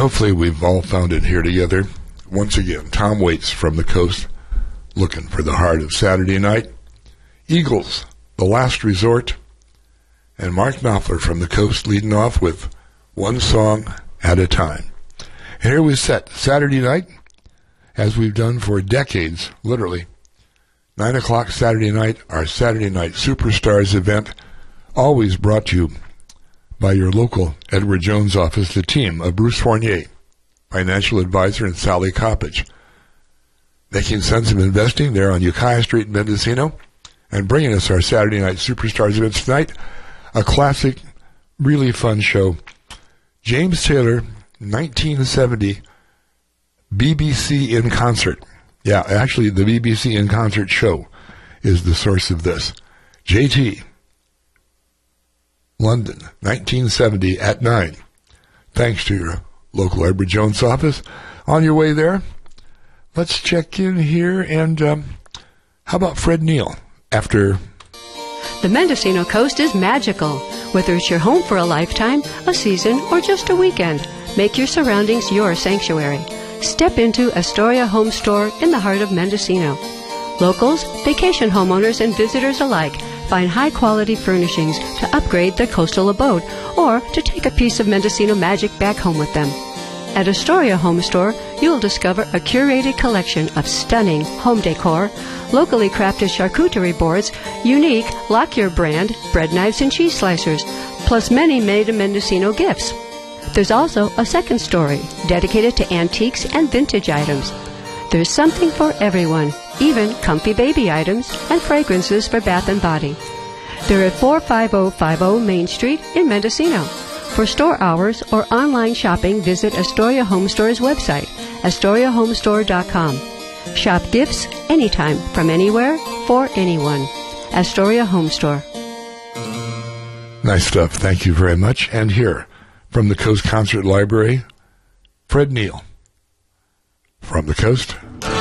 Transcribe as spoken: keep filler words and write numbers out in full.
hopefully we've all found it here together. Once again, Tom Waits from the Coast, looking for the heart of Saturday night. Eagles, The Last Resort, and Mark Knopfler from the Coast leading off with One Song at a Time. And here we set Saturday night, as we've done for decades, literally. Nine o'clock Saturday night, our Saturday Night Superstars event, always brought to you by your local Edward Jones office, the team of Bruce Fournier, financial advisor, and Sally Coppage. Making sense of investing there on Ukiah Street in Mendocino, and bringing us our Saturday Night Superstars events tonight, a classic, really fun show. James Taylor, nineteen seventy, B B C in Concert. Yeah, actually, the B B C in Concert show is the source of this. J T, London, nineteen seventy at nine. Thanks to your local Edward Jones office. On your way there, let's check in here, and um, how about Fred Neil after... The Mendocino Coast is magical. Whether it's your home for a lifetime, a season, or just a weekend, make your surroundings your sanctuary. Step into Astoria Home Store in the heart of Mendocino. Locals, vacation homeowners, and visitors alike find high-quality furnishings to upgrade their coastal abode or to take a piece of Mendocino magic back home with them. At Astoria Home Store, you'll discover a curated collection of stunning home decor, locally crafted charcuterie boards, unique Lockyer brand bread knives and cheese slicers, plus many made-in-Mendocino gifts. There's also a second story dedicated to antiques and vintage items. There's something for everyone, even comfy baby items and fragrances for bath and body. They're at four five zero five zero Main Street in Mendocino. For store hours or online shopping, visit Astoria Home Store's website, astoria home store dot com. Shop gifts anytime, from anywhere, for anyone. Astoria Home Store. Nice stuff. Thank you very much. And here, from the Coast Concert Library, Fred Neil. From the Coast.